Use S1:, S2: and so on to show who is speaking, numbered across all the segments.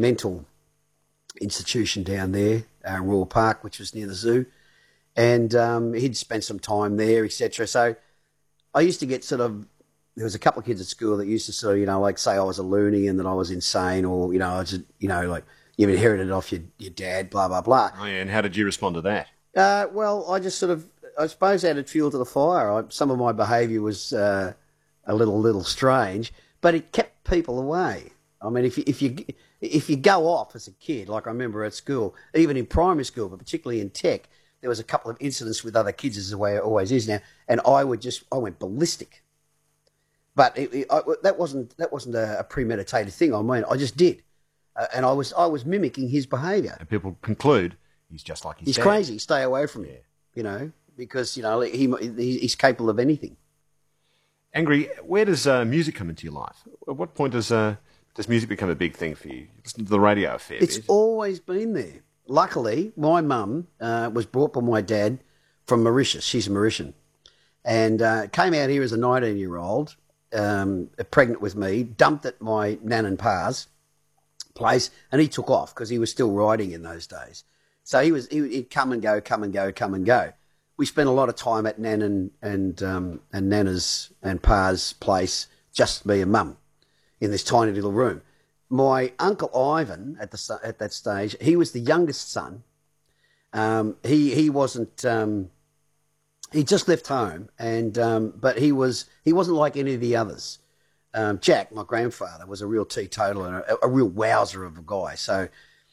S1: mental institution down there, Royal Park, which was near the zoo. And he'd spent some time there, etc. So I used to get sort of, there was a couple of kids at school that used to sort of, you know, like say I was a loony and that I was insane, or, you know, I just, you know, like you've inherited it off your dad, blah, blah, blah.
S2: Oh, yeah, and how did you respond to that?
S1: Well, I just sort of, I suppose, added fuel to the fire. Some of my behaviour was a little strange, but it kept people away. I mean, if you go off as a kid, like I remember at school, even in primary school, but particularly in tech, there was a couple of incidents with other kids, as the way it always is now, and I went ballistic. But that wasn't a premeditated thing. I mean, I just did, and I was mimicking his behaviour.
S2: And people conclude he's just like his
S1: He's
S2: dad.
S1: crazy. Stay away from him. You know, because you know he's capable of anything.
S2: Angry, where does music come into your life? At what point does music become a big thing for you? You listen to the radio a fair bit.
S1: It's always been there. Luckily, my mum was brought by my dad from Mauritius. She's a Mauritian. And came out here as a 19-year-old, pregnant with me, dumped at my nan and pa's place, and he took off because he was still riding in those days. So he'd come and go, come and go, come and go. We spent a lot of time at nan and nana's and pa's place, just me and mum, in this tiny little room. My uncle Ivan at that stage, he was the youngest son. He wasn't. He just left home, and but he wasn't like any of the others. Jack, my grandfather, was a real teetotaler and a real wowzer of a guy. So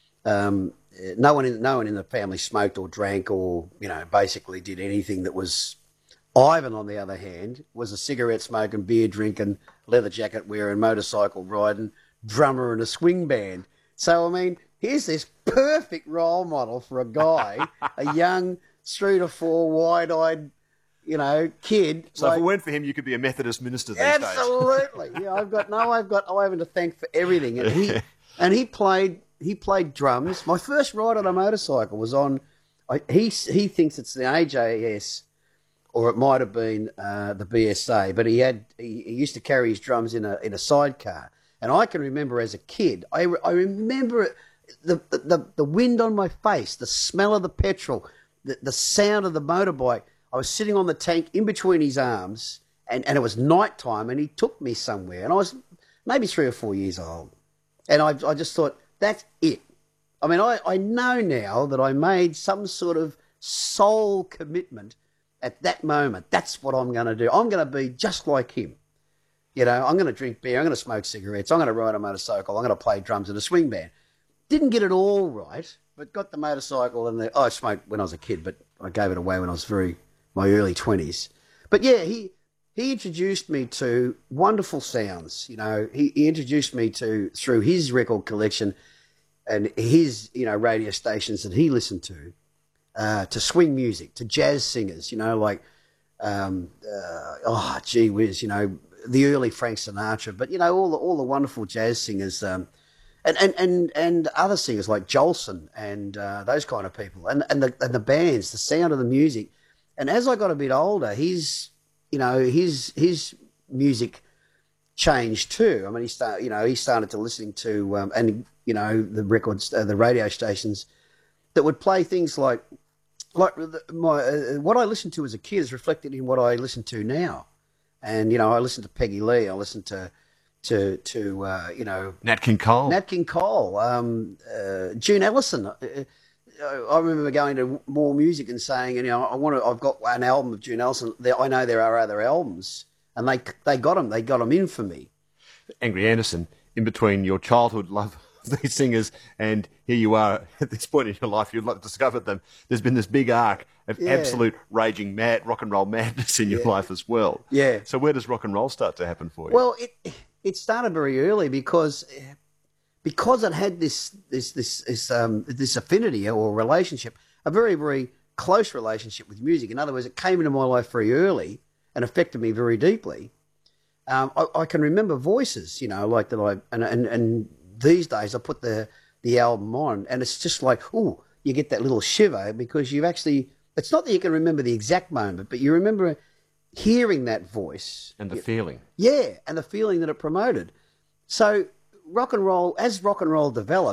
S1: no one in the family smoked or drank or, you know, basically did anything that was. Ivan, on the other hand, was a cigarette smoking, beer drinking, leather jacket wearing, motorcycle riding, drummer in a swing band. So, I mean, here's this perfect role model for a guy, a young 3 to 4 wide-eyed, you know, kid.
S2: So if it weren't for him, you could be a Methodist minister these days.
S1: Absolutely. Yeah, I've got Ivan to thank for everything. And he played drums. My first ride on a motorcycle was on. He thinks it's the AJS, or it might have been the BSA. But he used to carry his drums in a sidecar. And I can remember as a kid, I remember the wind on my face, the smell of the petrol, the sound of the motorbike. I was sitting on the tank in between his arms, and it was night time, and he took me somewhere. And I was maybe 3 or 4 years old. And I just thought, that's it. I mean, I know now that I made some sort of soul commitment at that moment. That's what I'm going to do. I'm going to be just like him. You know, I'm going to drink beer, I'm going to smoke cigarettes, I'm going to ride a motorcycle, I'm going to play drums in a swing band. Didn't get it all right, but got the motorcycle and I smoked when I was a kid, but I gave it away when I was my early 20s. But yeah, he introduced me to wonderful sounds. You know, he introduced me through his record collection and his, you know, radio stations that he listened to swing music, to jazz singers, you know, like, gee whiz, you know, the early Frank Sinatra, but, you know, all the wonderful jazz singers, and other singers like Jolson and those kind of people, and the bands, the sound of the music. And as I got a bit older, his music changed too. I mean, he started to listening to and you know, the records, the radio stations that would play things like what I listened to as a kid is reflected in what I listen to now. And, you know, I listened to Peggy Lee. I listened to you know,
S2: Nat King Cole.
S1: June Ellison. I remember going to More Music and saying, you know, I've got an album of June Ellison. I know there are other albums, and they got them. They got them in for me.
S2: Angry Anderson, in between your childhood love of these singers and here you are at this point in your life, you've discovered them. There's been this big arc of absolute raging rock and roll madness in your life as well.
S1: Yeah.
S2: So where does rock and roll start to happen for you?
S1: Well, it started very early because it had this affinity or relationship, a very, very close relationship with music. In other words, it came into my life very early and affected me very deeply. I can remember voices, you know, like that. And these days I put the album on, and it's just like, ooh, you get that little shiver because you've actually. It's not that you can remember the exact moment, but you remember hearing that voice
S2: and the feeling.
S1: Yeah, and the feeling that it promoted. So rock and roll developed,